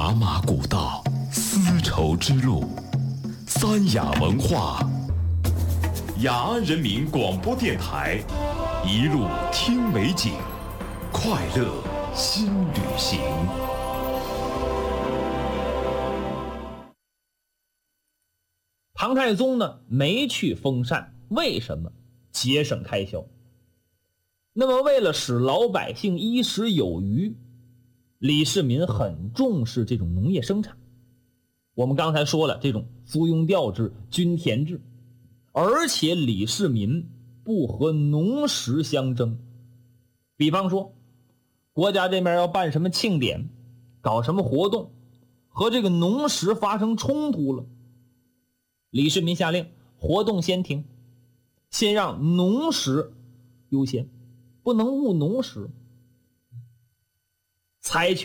茶马古道，丝绸之路，三雅文化，雅安人民广播电台，一路听美景，快乐新旅行。 唐太宗呢没去封禅，为什么？节省开销。那么为了使老百姓衣食有余，李世民很重视这种农业生产。我们刚才说了，这种租庸调制、均田制，而且李世民不和农时相争。比方说国家这边要办什么庆典，搞什么活动，和这个农时发生冲突了，李世民下令活动先停，先让农时优先，不能误农时。采取